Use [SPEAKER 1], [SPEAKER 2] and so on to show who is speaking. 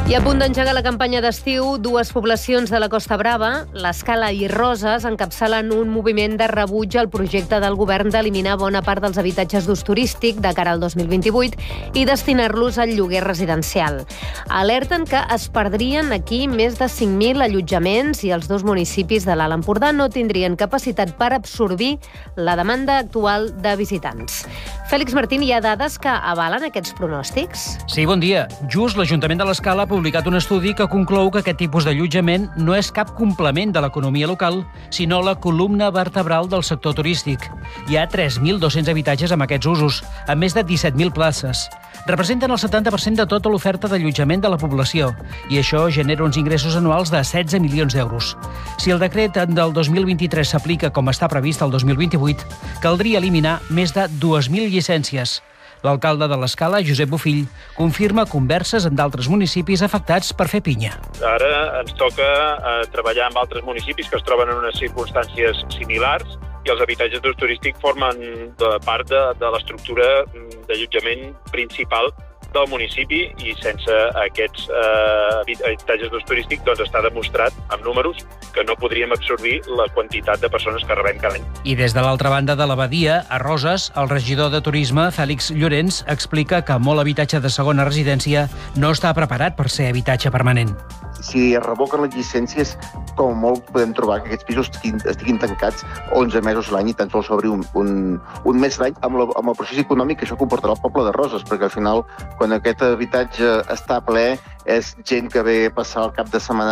[SPEAKER 1] I a punt d'engegar la campanya d'estiu, dues poblacions de la Costa Brava, l'Escala i Roses, encapçalen un moviment de rebuig al projecte del govern d'eliminar bona part dels habitatges d'ús turístic de cara al 2028 i destinar-los al lloguer residencial. Alerten que es perdrien aquí més de 5.000 allotjaments i els dos municipis de l'Alt Empordà no tindrien capacitat per absorbir la demanda actual de visitants. Fèlix Martín, hi ha dades que avalen aquests pronòstics?
[SPEAKER 2] Sí, bon dia. Just l'Ajuntament de l'Escala ha publicat un estudi que conclou que aquest tipus d'allotjament no és cap complement de l'economia local, sinó la columna vertebral del sector turístic. Hi ha 3.200 habitatges amb aquests usos, amb més de 17.000 places. Representen el 70% de tota l'oferta d'allotjament de la població i això genera uns ingressos anuals de 16 milions d'euros. Si el decret del 2023 s'aplica com està previst el 2028, caldria eliminar més de 2.000 llicències. L'alcalde de l'Escala, Josep Bofill, confirma converses amb d'altres municipis afectats per fer pinya.
[SPEAKER 3] Ara ens toca treballar amb altres municipis que es troben en unes circumstàncies similars i els habitatges d'ús turístic formen part de l'estructura d'allotjament principal del municipi i sense aquests habitatges d'ús turístic doncs està demostrat amb números que no podríem absorbir la quantitat de persones que rebem cada any.
[SPEAKER 2] I des de l'altra banda de la badia, a Roses, el regidor de Turisme, Fèlix Llorens, explica que molt habitatge de segona residència no està preparat per ser habitatge permanent.
[SPEAKER 4] Si es revoquen les llicències, com a molt podem trobar que aquests pisos estiguin tancats 11 mesos l'any i tan sols s'obri un mes l'any amb el procés econòmic que això comportarà al poble de Roses, perquè al final, quan aquest habitatge està ple, és gent que ve a passar el cap de setmana